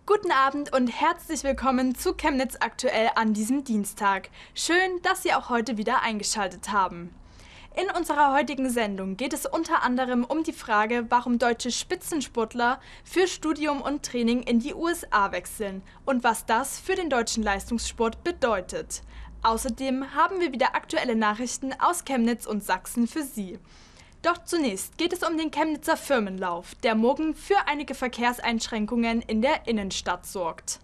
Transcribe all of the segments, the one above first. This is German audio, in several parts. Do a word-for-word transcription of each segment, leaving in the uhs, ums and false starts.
Guten Abend und herzlich willkommen zu Chemnitz aktuell an diesem Dienstag. Schön, dass Sie auch heute wieder eingeschaltet haben. In unserer heutigen Sendung geht es unter anderem um die Frage, warum deutsche Spitzensportler für Studium und Training in die U S A wechseln und was das für den deutschen Leistungssport bedeutet. Außerdem haben wir wieder aktuelle Nachrichten aus Chemnitz und Sachsen für Sie. Doch zunächst geht es um den Chemnitzer Firmenlauf, der morgen für einige Verkehrseinschränkungen in der Innenstadt sorgt.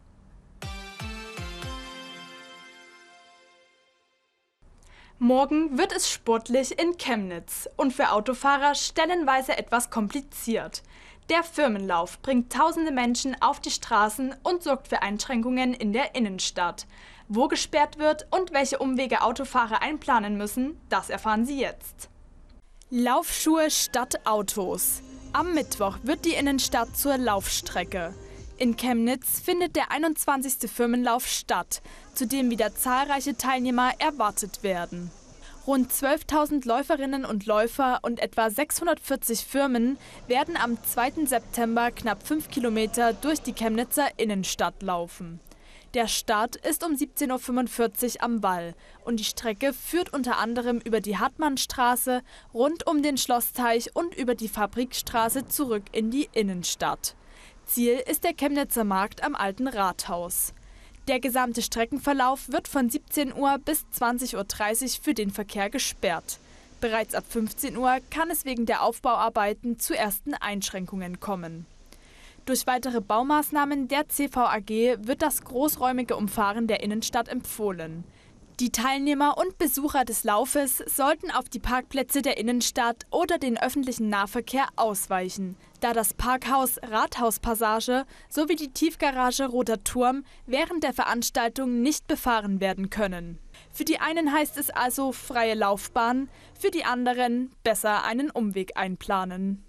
Morgen wird es sportlich in Chemnitz und für Autofahrer stellenweise etwas kompliziert. Der Firmenlauf bringt tausende Menschen auf die Straßen und sorgt für Einschränkungen in der Innenstadt. Wo gesperrt wird und welche Umwege Autofahrer einplanen müssen, das erfahren Sie jetzt. Laufschuhe statt Autos. Am Mittwoch wird die Innenstadt zur Laufstrecke. In Chemnitz findet der einundzwanzigste Firmenlauf statt, zu dem wieder zahlreiche Teilnehmer erwartet werden. Rund zwölftausend Läuferinnen und Läufer und etwa sechshundertvierzig Firmen werden am zweiten September knapp fünf Kilometer durch die Chemnitzer Innenstadt laufen. Der Start ist um siebzehn Uhr fünfundvierzig am Wall und die Strecke führt unter anderem über die Hartmannstraße, rund um den Schlossteich und über die Fabrikstraße zurück in die Innenstadt. Ziel ist der Chemnitzer Markt am Alten Rathaus. Der gesamte Streckenverlauf wird von siebzehn Uhr bis zwanzig Uhr dreißig für den Verkehr gesperrt. Bereits ab fünfzehn Uhr kann es wegen der Aufbauarbeiten zu ersten Einschränkungen kommen. Durch weitere Baumaßnahmen der C V A G wird das großräumige Umfahren der Innenstadt empfohlen. Die Teilnehmer und Besucher des Laufes sollten auf die Parkplätze der Innenstadt oder den öffentlichen Nahverkehr ausweichen, da das Parkhaus Rathauspassage sowie die Tiefgarage Roter Turm während der Veranstaltung nicht befahren werden können. Für die einen heißt es also freie Laufbahn, für die anderen besser einen Umweg einplanen.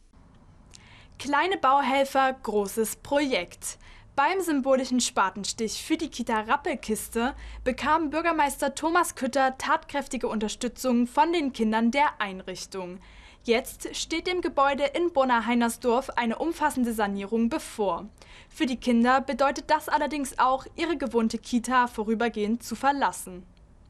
Kleine Bauhelfer, großes Projekt. Beim symbolischen Spatenstich für die Kita Rappelkiste bekam Bürgermeister Thomas Kütter tatkräftige Unterstützung von den Kindern der Einrichtung. Jetzt steht dem Gebäude in Bonner-Heinersdorf eine umfassende Sanierung bevor. Für die Kinder bedeutet das allerdings auch, ihre gewohnte Kita vorübergehend zu verlassen.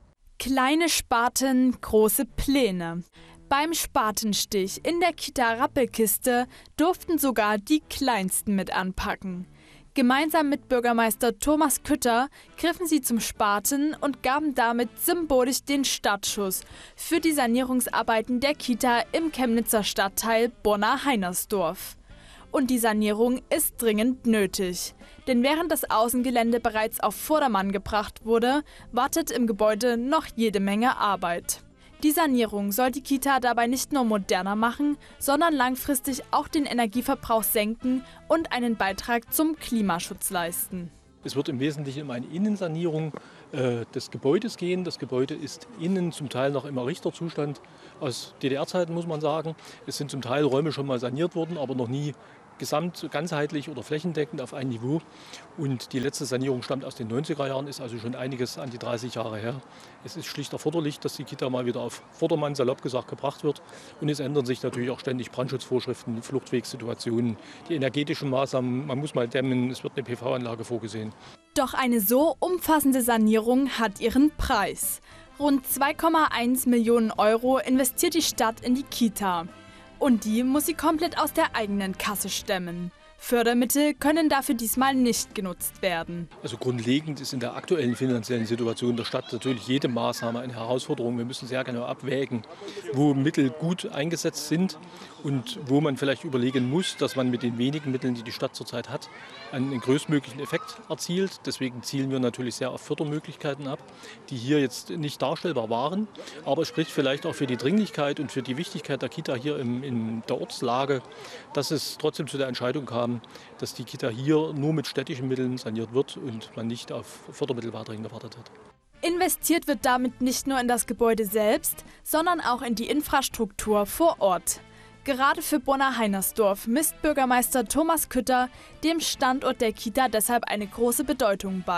Kleine Spaten, große Pläne. Beim Spatenstich in der Kita Rappelkiste durften sogar die Kleinsten mit anpacken. Gemeinsam mit Bürgermeister Thomas Kütter griffen sie zum Spaten und gaben damit symbolisch den Startschuss für die Sanierungsarbeiten der Kita im Chemnitzer Stadtteil Bonner-Heinersdorf. Und die Sanierung ist dringend nötig. Denn während das Außengelände bereits auf Vordermann gebracht wurde, wartet im Gebäude noch jede Menge Arbeit. Die Sanierung soll die Kita dabei nicht nur moderner machen, sondern langfristig auch den Energieverbrauch senken und einen Beitrag zum Klimaschutz leisten. Es wird im Wesentlichen um eine Innensanierung äh, des Gebäudes gehen. Das Gebäude ist innen zum Teil noch im Errichterzustand aus D D R-Zeiten, muss man sagen. Es sind zum Teil Räume schon mal saniert worden, aber noch nie gesamt, ganzheitlich oder flächendeckend auf ein Niveau. Und die letzte Sanierung stammt aus den neunziger Jahren, ist also schon einiges an die dreißig Jahre her. Es ist schlicht erforderlich, dass die Kita mal wieder auf Vordermann, salopp gesagt, gebracht wird. Und es ändern sich natürlich auch ständig Brandschutzvorschriften, Fluchtwegssituationen, die energetischen Maßnahmen. Man muss mal dämmen, es wird eine P V-Anlage vorgesehen. Doch eine so umfassende Sanierung hat ihren Preis. Rund zwei Komma eins Millionen Euro investiert die Stadt in die Kita. Und die muss sie komplett aus der eigenen Kasse stemmen. Fördermittel können dafür diesmal nicht genutzt werden. Also grundlegend ist in der aktuellen finanziellen Situation der Stadt natürlich jede Maßnahme eine Herausforderung. Wir müssen sehr genau abwägen, wo Mittel gut eingesetzt sind und wo man vielleicht überlegen muss, dass man mit den wenigen Mitteln, die die Stadt zurzeit hat, einen größtmöglichen Effekt erzielt. Deswegen zielen wir natürlich sehr auf Fördermöglichkeiten ab, die hier jetzt nicht darstellbar waren. Aber es spricht vielleicht auch für die Dringlichkeit und für die Wichtigkeit der Kita hier im, in der Ortslage, dass es trotzdem zu der Entscheidung kam, dass die Kita hier nur mit städtischen Mitteln saniert wird und man nicht auf Fördermittel weiterhin gewartet hat. Investiert wird damit nicht nur in das Gebäude selbst, sondern auch in die Infrastruktur vor Ort. Gerade für Bonner-Heinersdorf misst Bürgermeister Thomas Kütter dem Standort der Kita deshalb eine große Bedeutung bei.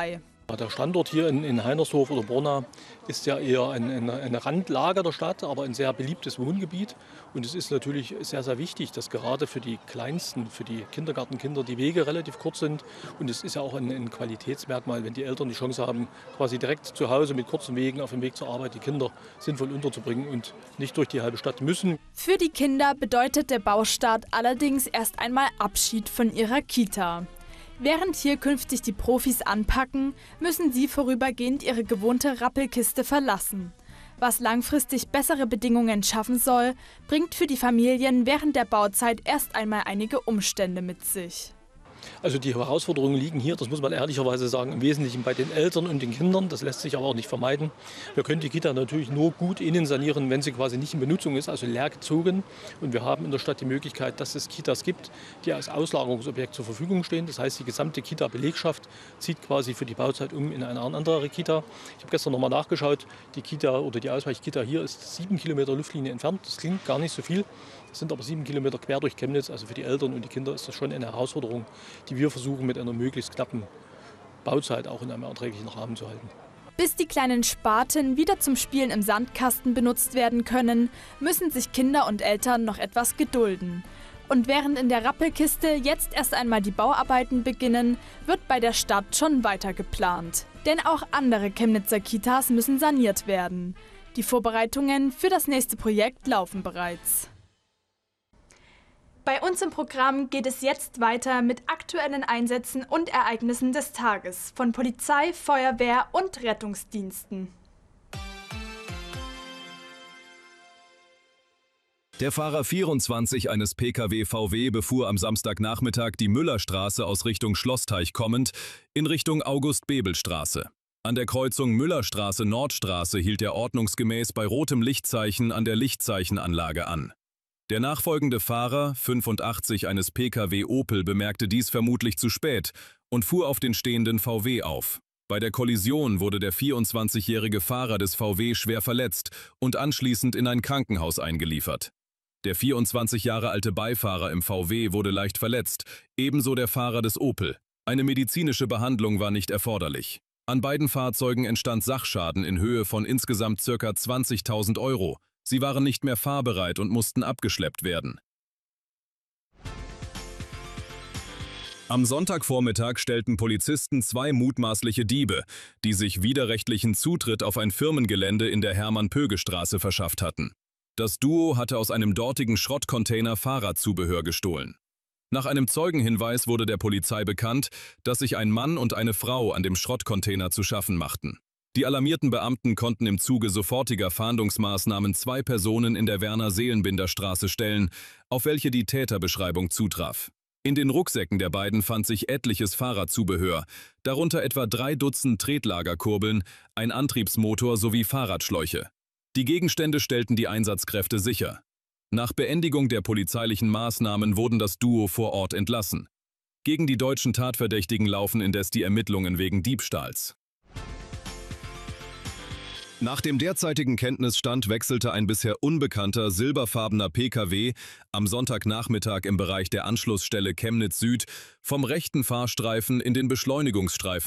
Der Standort hier in, in Heinershof oder Borna ist ja eher ein, eine, eine Randlage der Stadt, aber ein sehr beliebtes Wohngebiet. Und es ist natürlich sehr, sehr wichtig, dass gerade für die Kleinsten, für die Kindergartenkinder die Wege relativ kurz sind. Und es ist ja auch ein, ein Qualitätsmerkmal, wenn die Eltern die Chance haben, quasi direkt zu Hause mit kurzen Wegen auf dem Weg zur Arbeit die Kinder sinnvoll unterzubringen und nicht durch die halbe Stadt müssen. Für die Kinder bedeutet der Baustart allerdings erst einmal Abschied von ihrer Kita. Während hier künftig die Profis anpacken, müssen sie vorübergehend ihre gewohnte Rappelkiste verlassen. Was langfristig bessere Bedingungen schaffen soll, bringt für die Familien während der Bauzeit erst einmal einige Umstände mit sich. Also die Herausforderungen liegen hier, das muss man ehrlicherweise sagen, im Wesentlichen bei den Eltern und den Kindern. Das lässt sich aber auch nicht vermeiden. Wir können die Kita natürlich nur gut innen sanieren, wenn sie quasi nicht in Benutzung ist, also leer gezogen. Und wir haben in der Stadt die Möglichkeit, dass es Kitas gibt, die als Auslagerungsobjekt zur Verfügung stehen. Das heißt, die gesamte Kita-Belegschaft zieht quasi für die Bauzeit um in eine andere Kita. Ich habe gestern nochmal nachgeschaut, die Kita oder die Ausweichkita hier ist sieben Kilometer Luftlinie entfernt. Das klingt gar nicht so viel. Das sind aber sieben Kilometer quer durch Chemnitz. Also für die Eltern und die Kinder ist das schon eine Herausforderung, die wir versuchen mit einer möglichst knappen Bauzeit auch in einem erträglichen Rahmen zu halten. Bis die kleinen Spaten wieder zum Spielen im Sandkasten benutzt werden können, müssen sich Kinder und Eltern noch etwas gedulden. Und während in der Rappelkiste jetzt erst einmal die Bauarbeiten beginnen, wird bei der Stadt schon weiter geplant. Denn auch andere Chemnitzer Kitas müssen saniert werden. Die Vorbereitungen für das nächste Projekt laufen bereits. Bei uns im Programm geht es jetzt weiter mit aktuellen Einsätzen und Ereignissen des Tages von Polizei, Feuerwehr und Rettungsdiensten. Der Fahrer vierundzwanzig eines Pkw V W befuhr am Samstagnachmittag die Müllerstraße aus Richtung Schlossteich kommend in Richtung August-Bebel-Straße. An der Kreuzung Müllerstraße-Nordstraße hielt er ordnungsgemäß bei rotem Lichtzeichen an der Lichtzeichenanlage an. Der nachfolgende Fahrer, fünfundachtzig eines Pkw Opel, bemerkte dies vermutlich zu spät und fuhr auf den stehenden V W auf. Bei der Kollision wurde der vierundzwanzigjährige Fahrer des V W schwer verletzt und anschließend in ein Krankenhaus eingeliefert. Der vierundzwanzig Jahre alte Beifahrer im V W wurde leicht verletzt, ebenso der Fahrer des Opel. Eine medizinische Behandlung war nicht erforderlich. An beiden Fahrzeugen entstand Sachschaden in Höhe von insgesamt ca. zwanzigtausend Euro. Sie waren nicht mehr fahrbereit und mussten abgeschleppt werden. Am Sonntagvormittag stellten Polizisten zwei mutmaßliche Diebe, die sich widerrechtlichen Zutritt auf ein Firmengelände in der Hermann-Pöge-Straße verschafft hatten. Das Duo hatte aus einem dortigen Schrottcontainer Fahrradzubehör gestohlen. Nach einem Zeugenhinweis wurde der Polizei bekannt, dass sich ein Mann und eine Frau an dem Schrottcontainer zu schaffen machten. Die alarmierten Beamten konnten im Zuge sofortiger Fahndungsmaßnahmen zwei Personen in der Werner-Seelenbinder-Straße stellen, auf welche die Täterbeschreibung zutraf. In den Rucksäcken der beiden fand sich etliches Fahrradzubehör, darunter etwa drei Dutzend Tretlagerkurbeln, ein Antriebsmotor sowie Fahrradschläuche. Die Gegenstände stellten die Einsatzkräfte sicher. Nach Beendigung der polizeilichen Maßnahmen wurden das Duo vor Ort entlassen. Gegen die deutschen Tatverdächtigen laufen indes die Ermittlungen wegen Diebstahls. Nach dem derzeitigen Kenntnisstand wechselte ein bisher unbekannter silberfarbener Pkw am Sonntagnachmittag im Bereich der Anschlussstelle Chemnitz Süd vom rechten Fahrstreifen in den Beschleunigungsstreifen